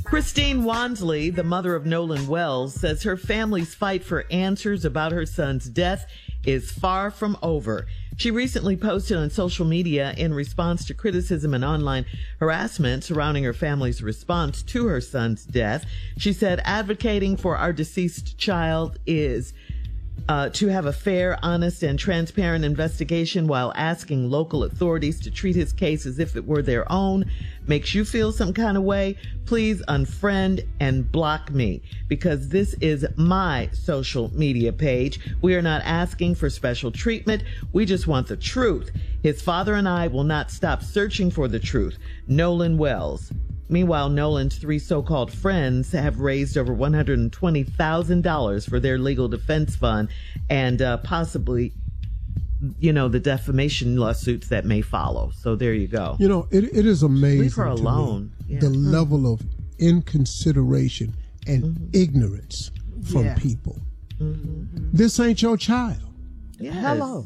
Christine Wansley, the mother of Nolan Wells, says her family's fight for answers about her son's death is far from over. She recently posted on social media in response to criticism and online harassment surrounding her family's response to her son's death. She said, advocating for our deceased child is to have a fair, honest, and transparent investigation while asking local authorities to treat his case as if it were their own makes you feel some kind of way. Please unfriend and block me because this is my social media page. We are not asking for special treatment. We just want the truth. His father and I will not stop searching for the truth. Nolan Wells. Meanwhile, Nolan's 3 so-called friends have raised over $120,000 for their legal defense fund and possibly, the defamation lawsuits that may follow. So there you go. It is amazing. Leave her alone. The level of inconsideration and ignorance from people. Mm-hmm. This ain't your child. Yes. Hello.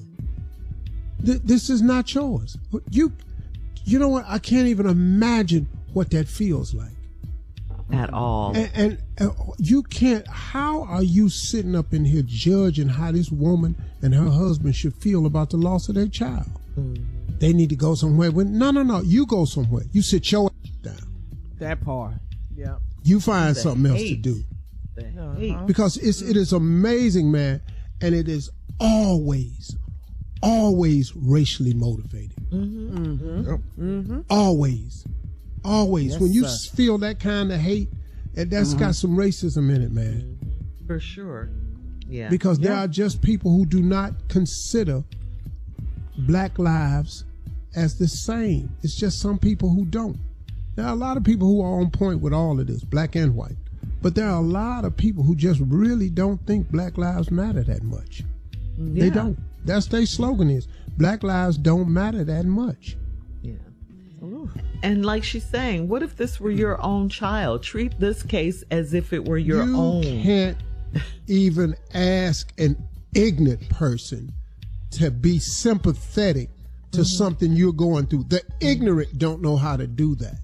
This is not yours. You know what? I can't even imagine what that feels like at all. And you can't. How are you sitting up in here judging how this woman and her husband should feel about the loss of their child? Mm-hmm. They need to go somewhere. No. You go somewhere. You sit your ass down. That part. Yeah. You find something else to do. Because it is amazing, man, and it is always racially motivated. Mm-hmm. Mm-hmm. Yep. Mm-hmm. Always. Yes, when you sir. feel that kind of hate, and that's got some racism in it, man. For sure. Yeah. Because there are just people who do not consider black lives as the same. It's just some people who don't. There are a lot of people who are on point with all of this, black and white. But there are a lot of people who just really don't think black lives matter that much. Yeah. They don't. That's their slogan is, black lives don't matter that much. Yeah. And like she's saying, what if this were your own child? Treat this case as if it were your own. You can't even ask an ignorant person to be sympathetic to something you're going through. The ignorant don't know how to do that.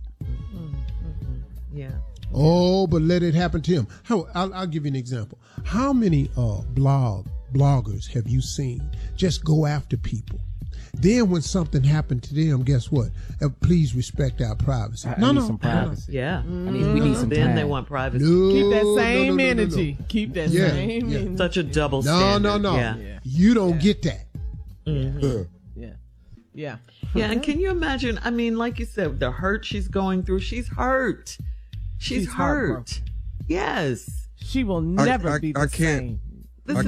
Yeah. Oh, but let it happen to him. I'll give you an example. How many bloggers have you seen just go after people? Then when something happened to them, guess what? Please respect our privacy. I need some privacy. Yeah. We need some Then time. they want privacy. No, Keep that same no. energy. Keep that same energy. Such a double standard. No. Yeah. You don't get that. Mm-hmm. Yeah. Yeah, and can you imagine, I mean, like you said, the hurt she's going through, she's hurt. She's hurt. heartbroken. Yes. She will never be the same. I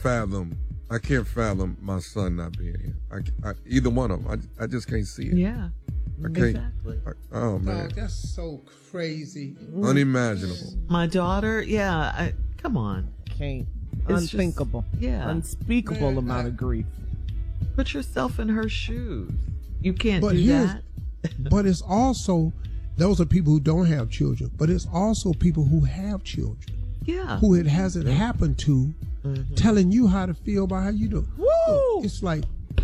can't fathom my son not being here. Either one of them. I just can't see it. Yeah. I can't. Exactly. Oh man, That's so crazy. unimaginable. My daughter, come on. Can't. It's Unthinkable. Unspeakable Man, amount of grief. Put yourself in her shoes. You can't But do that. But it's also, those are people who don't have children, but it's also people who have children. Yeah. Who it hasn't happened to, telling you how to feel about how you do. Woo! It's like,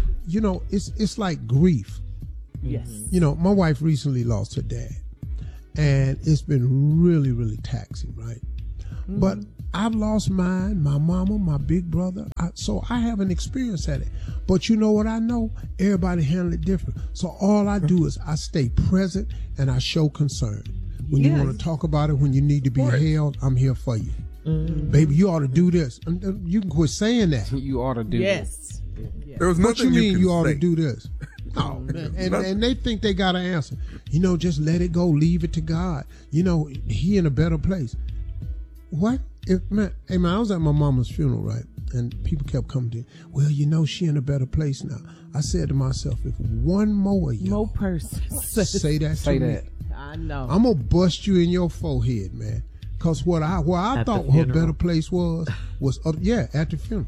it's like grief. Yes. My wife recently lost her dad, and it's been really, really taxing, right? But I've lost mine, my mama, my big brother, so I haven't experienced that. But you know what I know? Everybody handle it different. So all I do is I stay present and I show concern. When you want to talk about it, when you need to be held, I'm here for you. Baby, you ought to do this. You can quit saying that. You ought to do Yes. There was What you nothing mean can you ought to say. do this? No, man. And they think they got an answer. Just let it go. Leave it to God. He in a better place. What? Hey man, I was at my mama's funeral, right? And people kept coming to, well, she in a better place now. I said to myself, if one more of y'all person say that to me, I know. I'm gonna bust you in your forehead, man. Cause where I thought her better place was up, at the funeral.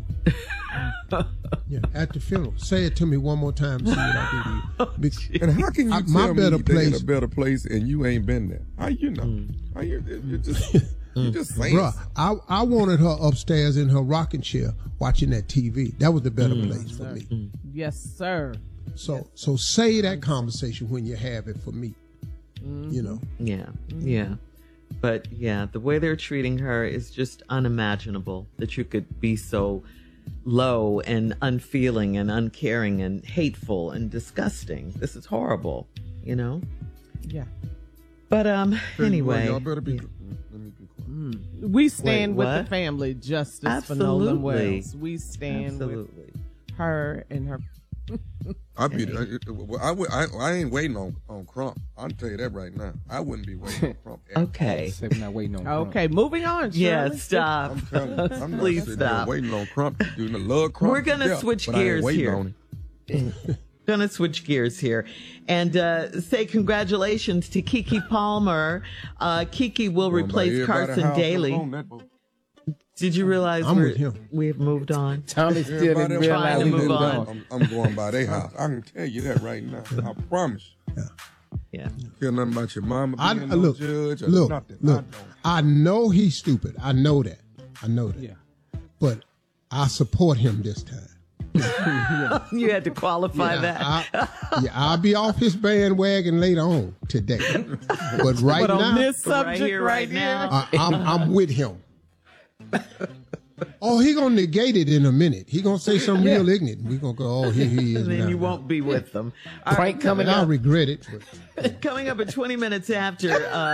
At the funeral. Say it to me one more time and see what I do to you. And how can you my tell better me they're in place- a better place and you ain't been there? How you know? How you just saying? Bruh, I wanted her upstairs in her rocking chair watching that TV. That was the better place for me. Yes, sir. So say that conversation when you have it for me. Yeah. But yeah, the way they're treating her is just unimaginable, that you could be so low and unfeeling and uncaring and hateful and disgusting. This is horrible, you know? Yeah. But anyway. Y'all better be. Let me be quiet. We stand Wait, with the what? family justice Absolutely. for Nolan Wells. We stand Absolutely. with her and her. I ain't waiting on Crump. I'll tell you that right now. I wouldn't be waiting on Crump. Okay. Say we're not waiting on Okay, moving on. Yeah, Shirley. stop. I'm telling you, I'm not Please sitting there stop. waiting on Crump to do the love Crump. We're gonna to death, switch but I ain't gears waiting here. on him. Gonna switch gears here and say congratulations to Keke Palmer. Keke will Going by replace everybody's Carson house, Daly. I'm on that boat. Did you realize I'm with him. we've moved on? Tommy still Everybody didn't else Trying realize to we move moved on. on. I'm going by their house. I can tell you that right now. I promise. Yeah. Care nothing about your mama being no Look, judge or look, nothing. look. I know he's stupid. I know that. Yeah. But I support him this time. You had to qualify that. I'll be off his bandwagon later on today. But right But on now, this subject here, right now. I'm with him. Oh, he gonna negate it in a minute. He gonna say something real ignorant. We gonna go, oh, here he is. And then now. you won't be with them. All Prank coming I'll up. regret it. But Coming up at 20 minutes after,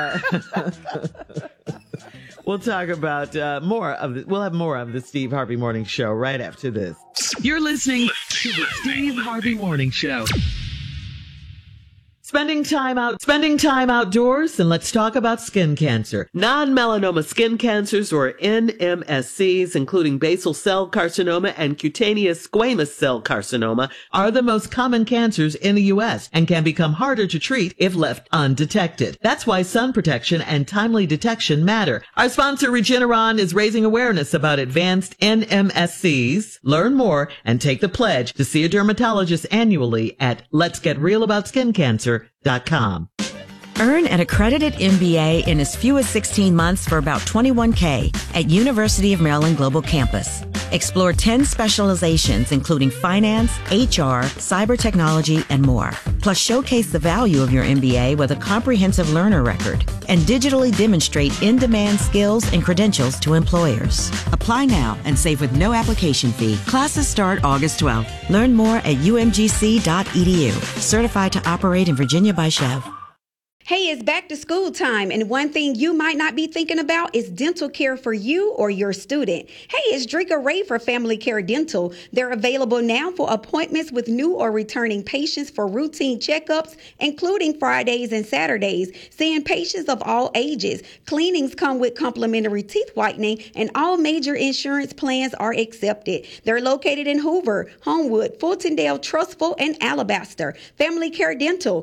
we'll talk about we'll have more of the Steve Harvey Morning Show right after this. You're listening to the Steve Harvey Morning Show. Spending time outdoors, and let's talk about skin cancer. Non-melanoma skin cancers, or NMSCs, including basal cell carcinoma and cutaneous squamous cell carcinoma, are the most common cancers in the U.S. and can become harder to treat if left undetected. That's why sun protection and timely detection matter. Our sponsor, Regeneron, is raising awareness about advanced NMSCs. Learn more and take the pledge to see a dermatologist annually at letsgetrealaboutSkinCancer.com. Earn an accredited MBA in as few as 16 months for about $21K at University of Maryland Global Campus. Explore 10 specializations, including finance, HR, cyber technology, and more. Plus, showcase the value of your MBA with a comprehensive learner record and digitally demonstrate in-demand skills and credentials to employers. Apply now and save with no application fee. Classes start August 12th. Learn more at umgc.edu. Certified to operate in Virginia by Chev. Hey, it's back to school time, and one thing you might not be thinking about is dental care for you or your student. Hey, it's Drika Ray for Family Care Dental. They're available now for appointments with new or returning patients for routine checkups, including Fridays and Saturdays, seeing patients of all ages. Cleanings come with complimentary teeth whitening, and all major insurance plans are accepted. They're located in Hoover, Homewood, Fultondale, Trustful, and Alabaster. Family Care Dental,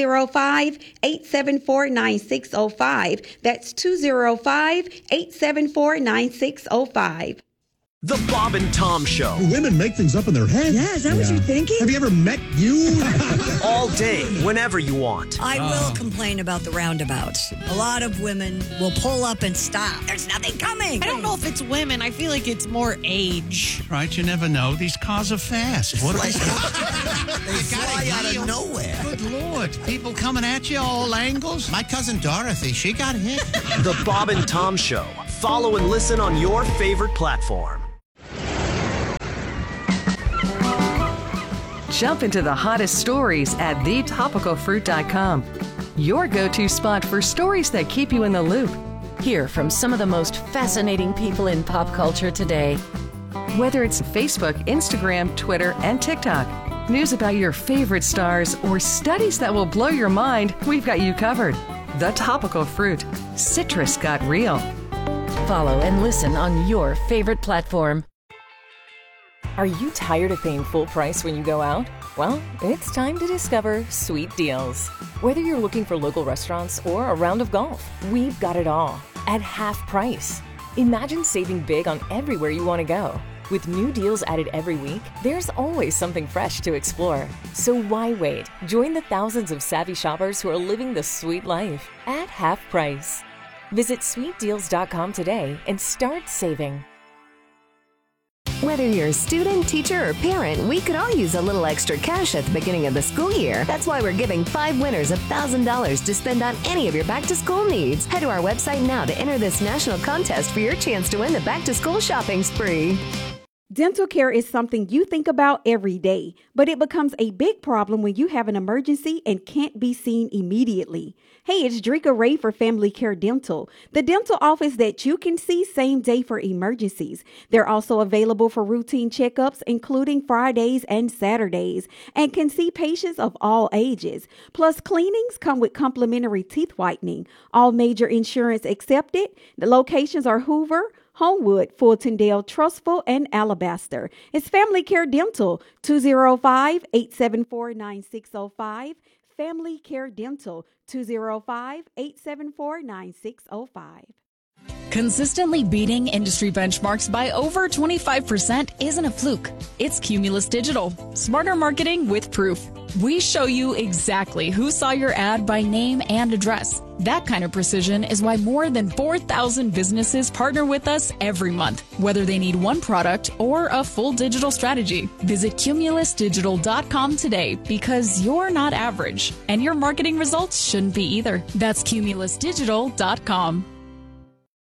205-874-9605. That's 205-874-9605. The Bob and Tom Show. Women make things up in their head. Yeah, is that what you're thinking? Have you ever met you? All day, whenever you want. I will complain about the roundabouts. A lot of women will pull up and stop. There's nothing coming. I don't know if it's women. I feel like it's more age. Right, you never know. These cars are fast. What They fly out of nowhere. Good Lord. People coming at you all angles. My cousin Dorothy, she got hit. The Bob and Tom Show. Follow and listen on your favorite platform. Jump into the hottest stories at thetopicalfruit.com. Your go-to spot for stories that keep you in the loop. Hear from some of the most fascinating people in pop culture today. Whether it's Facebook, Instagram, Twitter, and TikTok, news about your favorite stars, or studies that will blow your mind, we've got you covered. The Topical Fruit. Citrus got real. Follow and listen on your favorite platform. Are you tired of paying full price when you go out? Well, it's time to discover Sweet Deals. Whether you're looking for local restaurants or a round of golf, we've got it all at half price. Imagine saving big on everywhere you want to go. With new deals added every week, there's always something fresh to explore. So why wait? Join the thousands of savvy shoppers who are living the sweet life at half price. Visit sweetdeals.com today and start saving. Whether you're a student, teacher, or parent, we could all use a little extra cash at the beginning of the school year. That's why we're giving 5 winners $1,000 to spend on any of your back-to-school needs. Head to our website now to enter this national contest for your chance to win the back-to-school shopping spree. Dental care is something you think about every day, but it becomes a big problem when you have an emergency and can't be seen immediately. Hey, it's Drika Ray for Family Care Dental, the dental office that you can see same day for emergencies. They're also available for routine checkups, including Fridays and Saturdays, and can see patients of all ages. Plus, cleanings come with complimentary teeth whitening. All major insurance accepted. The locations are Hoover, Homewood, Fultondale, Trustful, and Alabaster. It's Family Care Dental, 205-874-9605. Family Care Dental, 205-874-9605. Consistently beating industry benchmarks by over 25% isn't a fluke. It's Cumulus Digital. Smarter marketing with proof. We show you exactly who saw your ad by name and address. That kind of precision is why more than 4,000 businesses partner with us every month, whether they need one product or a full digital strategy. Visit cumulusdigital.com today because you're not average, and your marketing results shouldn't be either. That's cumulusdigital.com.